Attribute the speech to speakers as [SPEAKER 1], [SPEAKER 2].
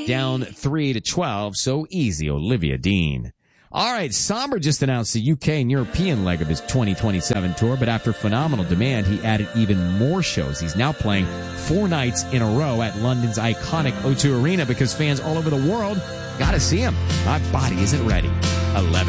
[SPEAKER 1] down 3-12. So easy, Olivia Dean. All right, Somber just announced the UK and European leg of his 2027 tour, but after phenomenal demand, he added even more shows. He's now playing 4 nights in a row at London's iconic O2 Arena because fans all over the world got to see him. My body isn't ready. 11.